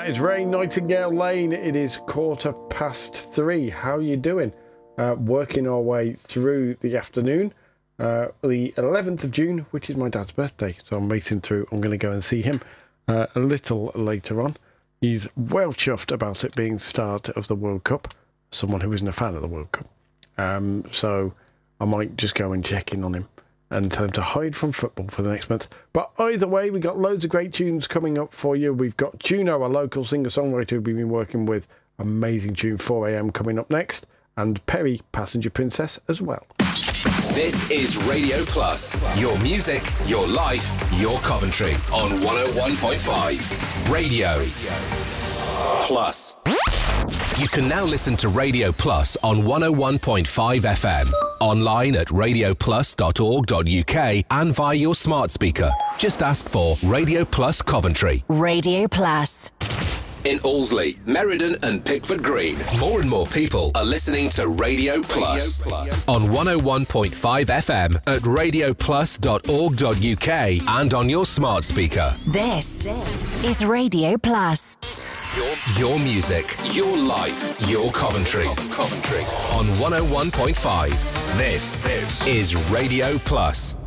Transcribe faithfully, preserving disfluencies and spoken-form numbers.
That is Ray Nightingale Lane. It is quarter past three. How are you doing? Uh, working our way through the afternoon. Uh, the eleventh of June, which is my dad's birthday. So I'm racing through. I'm going to go and see him uh, a little later on. He's well chuffed about it being the start of the World Cup. Someone who isn't a fan of the World Cup. Um, so I might just go and check in on him and tell him to hide from football for the next month. But either way, we've got loads of great tunes coming up for you. We've got Juno, a local singer-songwriter who we've been working with. Amazing tune, four a.m. coming up next. And Perry, Passenger Princess, as well. This is Radio Plus. Your music, your life, your Coventry on one oh one point five. Radio Plus. You can now listen to Radio Plus on one oh one point five F M, online at radio plus dot org dot U K and via your smart speaker. Just ask for Radio Plus Coventry. Radio Plus. In Allesley, Meriden and Pickford Green, more and more people are listening to Radio Plus, Radio Plus. On one oh one point five F M at radio plus dot org dot U K and on your smart speaker. This, this is Radio Plus. Your, your music, your life, your Coventry. Coventry. On one oh one point five. This, this is Radio Plus.